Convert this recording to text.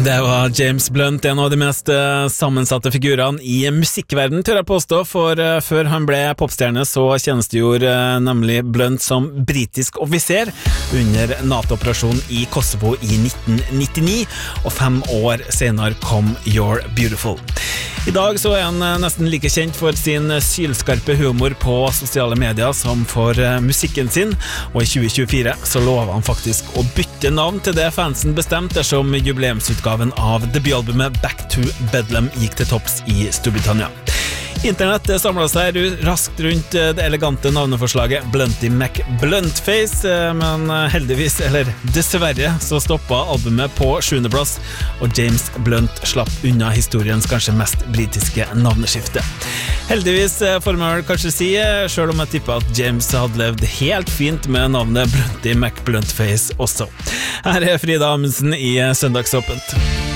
Det var James Blunt, en av de mest sammensatte figurene i musikkverden, tør jeg påstå, for før han ble popstjerne så tjenestegjorde nemlig Blunt som britisk offiser under NATO-operasjonen i Kosovo i 1999, og 5 år senere kom You're Beautiful. I dag så han nesten like kjent for sin sylskarpe humor på sosiale medier som for musikken sin, og i 2024 så lover han faktisk å bytte navn til det fansen bestemte dersom jubileumsutgaven av debutalbumet Back to Bedlam gikk til topps i Storbritannia. Internett samlet seg raskt rundt det elegante navneforslaget Blunty McBluntface, men heldigvis, eller dessverre, så stoppet albumet på 7. plass, og James Blunt slapp unna historiens kanskje mest britiske navneskifte. Heldigvis får man vel kanskje si, selv om jeg tipper at James hadde levd helt fint med navnet Blunty McBluntface også. Her er Frida Amundsen i Søndagsåpent.